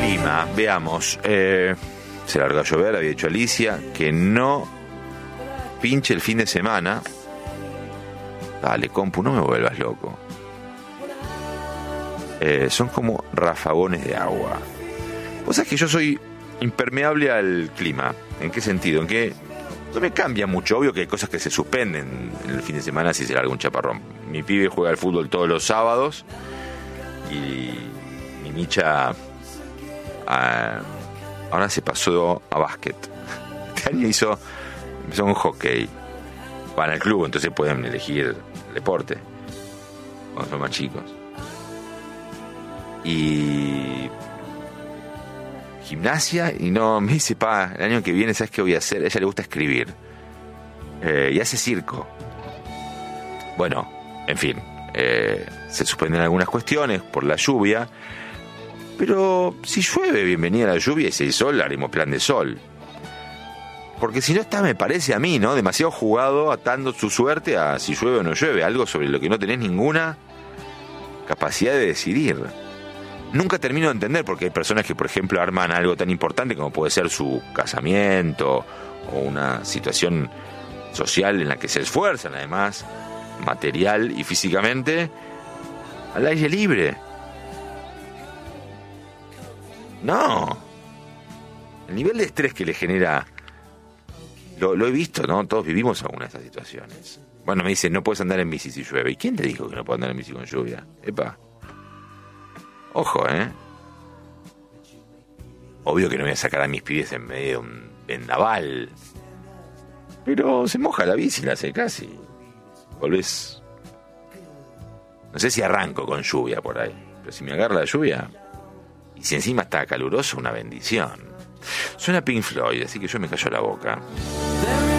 clima, veamos. Se largó a llover, había dicho Alicia, que no pinche el fin de semana. Dale, compu, no me vuelvas loco. Son como rafagones de agua. Vos sabés que yo soy impermeable al clima. ¿En qué sentido? En que no me cambia mucho. Obvio que hay cosas que se suspenden en el fin de semana si se larga un chaparrón. Mi pibe juega al fútbol todos los sábados y mi Micha ahora se pasó a básquet. Este año empezó un hockey. Van al club, entonces pueden elegir el deporte cuando son más chicos. Y gimnasia, y no, me dice, el año que viene, ¿sabes qué voy a hacer? A ella le gusta escribir. Y hace circo. Bueno, en fin, se suspenden algunas cuestiones por la lluvia, pero si llueve, bienvenida la lluvia, y si hay sol, haremos plan de sol. Porque si no está, me parece a mí, ¿no? Demasiado jugado, atando su suerte a si llueve o no llueve, algo sobre lo que no tenés ninguna capacidad de decidir. Nunca termino de entender porque hay personas que, por ejemplo, arman algo tan importante como puede ser su casamiento o una situación social en la que se esfuerzan, además, material y físicamente, al aire libre. No. El nivel de estrés que le genera, lo he visto, ¿no? Todos vivimos alguna de estas situaciones. Bueno, me dicen, no puedes andar en bici si llueve. ¿Y quién te dijo que no puedo andar en bici con lluvia? Epa. Ojo, Obvio que no voy a sacar a mis pibes en medio de un vendaval. Pero se moja la bici, la secás y volvés. No sé si arranco con lluvia por ahí, pero si me agarra la lluvia, y si encima está caluroso, una bendición. Suena Pink Floyd, así que yo me callo la boca.